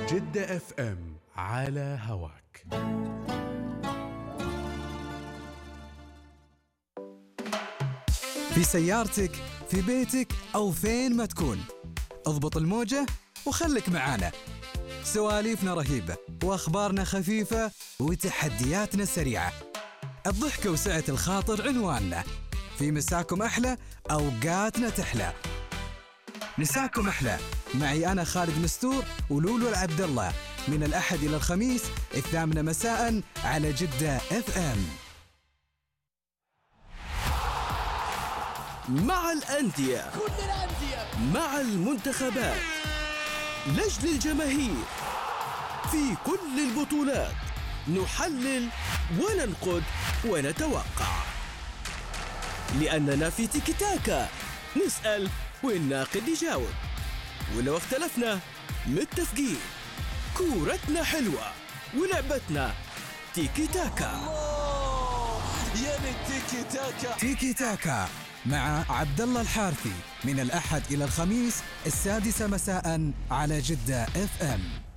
جدة اف ام على هواك. في سيارتك، في بيتك أو فين ما تكون، اضبط الموجة وخلك معانا. سواليفنا رهيبة وأخبارنا خفيفة وتحدياتنا سريعة. الضحكة وسعة الخاطر عنواننا. في مساكم أحلى، أوقاتنا تحلى. مساكم أحلى معي أنا خالد مستور ولولو العبد الله، من الأحد إلى الخميس 8 مساء على جدة اف ام. مع الأندية، كل الأندية، مع المنتخبات، لجل الجماهير، في كل البطولات نحلل وننقد ونتوقع، لأننا في تيكي تاكا نسأل والناقد يجاوب، ولو اختلفنا متفقين. كورتنا حلوة ولعبتنا تيكي تاكا. يا تيكي تاكا. تيكي تاكا مع عبد الله الحارثي من الأحد إلى الخميس 6 مساء على جدة اف ام.